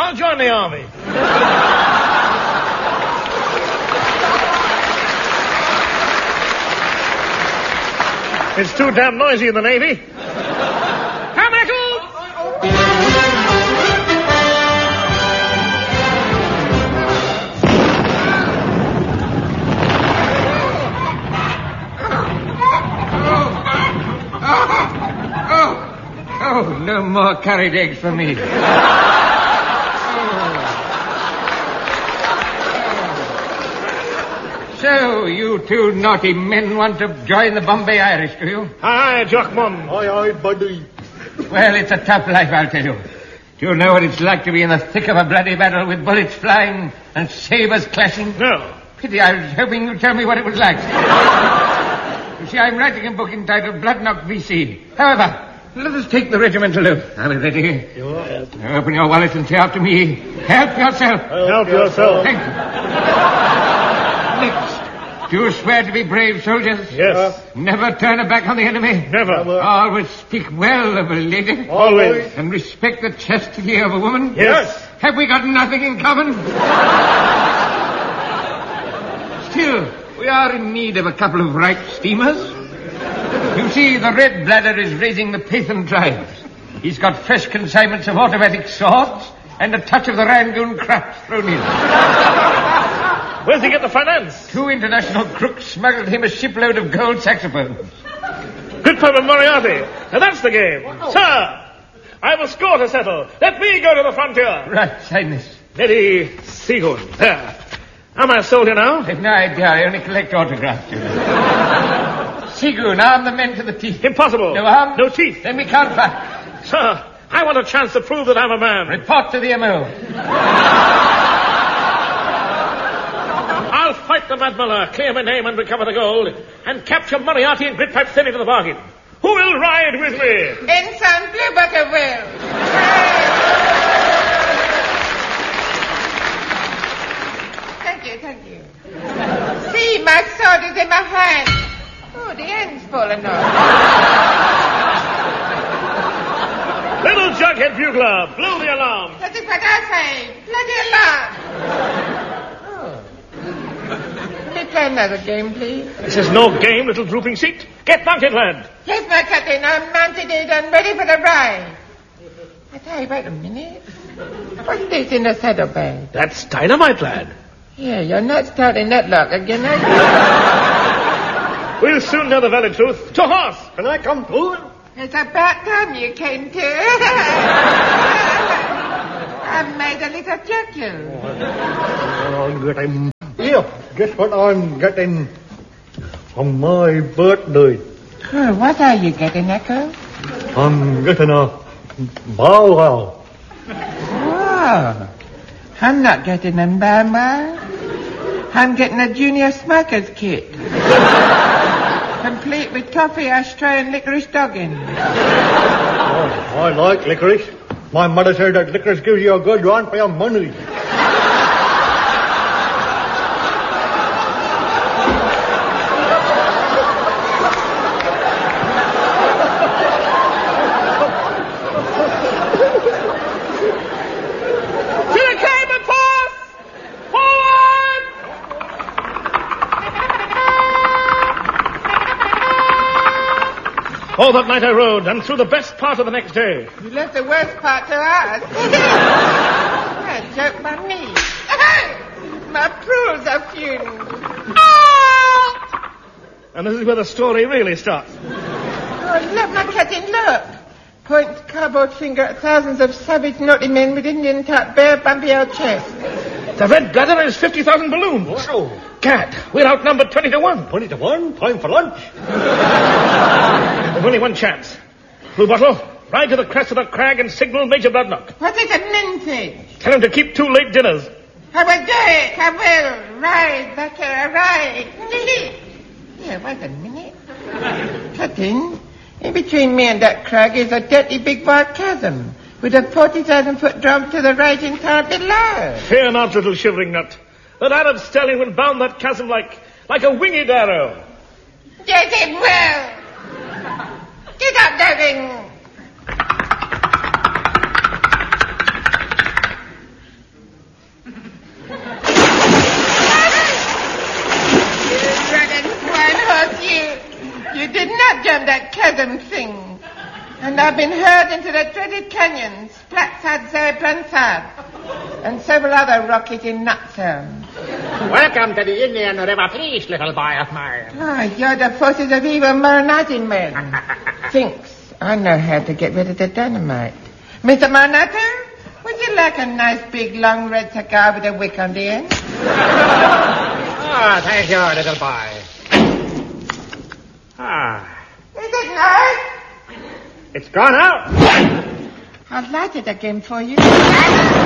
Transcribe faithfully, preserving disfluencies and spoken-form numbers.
I'll join the army. It's too damn noisy in the Navy. Carmichael! Oh, no more curried eggs for me. So, you two naughty men want to join the Bombay Irish, do you? Aye, aye, Jock Mum. Aye, aye, buddy. Well, it's a tough life, I'll tell you. Do you know what it's like to be in the thick of a bloody battle with bullets flying and sabers clashing? No. Pity, I was hoping you'd tell me what it was like. You see, I'm writing a book entitled Bloodknock V C. However, let us take the regimental oath. Are we ready? You are. Now open your wallet and say after me, help yourself. Help, Help yourself. Thank you. Next, do you swear to be brave soldiers? Yes. Never turn a back on the enemy? Never. Always speak well of a lady? Always. And respect the chastity of a woman? Yes. Have we got nothing in common? Still, we are in need of a couple of right steamers. You see, the Red Bladder is raising the Pathan tribes. He's got fresh consignments of automatic swords and a touch of the Rangoon craft thrown in. Where's he get the finance? Two international crooks smuggled him a shipload of gold saxophones. Gridpipe and Moriarty. Now that's the game. Sir, I have a score to settle. Let me go to the frontier. Right, sign this. Neddy Seagoon. There. Am I a soldier now? I've no idea. I only collect autographs. Seagoon, arm the men to the teeth. Impossible. No arm? No teeth. Then we can't fight. Sir, I want a chance to prove that I'm a man. Report to the M O. I'll fight the Mad Miller, clear my name and recover the gold, and capture Moriarty and Gridpipe Thin into the bargain. Who will ride with me? Ensign Bluebucker will. Thank you, thank you. See, my sword is in my hand. Oh, the end's fallen off. Little Jughead Bugler, blow the alarm. That is what I say. Bloody alarm. Oh. Let me play another game, please. This is no game, little drooping seat. Get mounted, lad. Yes, my captain, I'm mounted it and ready for the ride. I tell you, wait a minute. What's this in the saddlebag? That's dynamite, lad. Yeah, you're not starting that lock again, are you? We'll soon know the very truth. To horse. Can I come too? It's about time you came to. I've made a little chuckle. I'm getting... Yeah, guess what I'm getting on my birthday? Oh, what are you getting, Echo? I'm getting a bow wow. Oh, I'm not getting a Bama. I'm getting a junior smoker's kit. Complete with coffee, ashtray, and licorice dogging. Oh, I like licorice. My mother said that licorice gives you a good run for your money. All that night I rode, and through the best part of the next day. You left the worst part to us. That joke by me. My prunes are fumed. And this is where the story really starts. Oh, look, my captain, look. Points cardboard finger at thousands of savage naughty men with Indian top bare bumpy old chest. The Red Bladder is fifty thousand balloons. Wow. Gad, we're outnumbered twenty to one. Twenty to one? Time for lunch. There's only one chance. Blue Bottle, ride to the crest of the crag and signal Major Bloodknock. What is a mintage? Tell him to keep two late dinners. I will do it. I will. Ride, Butter, ride. Yeah, wait a minute. Captain, in between me and that crag is a dirty big wide chasm with a forty thousand foot drop to the rising tide below. Fear not, little shivering nut. That Arab stallion will bound that chasm like, like a winged arrow. Yes, it will. Get up, Devin. hear them sing. And I've been hurled into the dreaded canyons, Platzad Zerbransad, and several other rockets in nutshell. Welcome to the Indian River, please, little boy of mine. Ah, you're the forces of evil Maranati men. Thinks I know how to get rid of the dynamite. Mister Maranati, would you like a nice big long red cigar with a wick on the end? Ah, thank you, little boy. Ah. Is it nice? It's gone out. I'll light it again for you.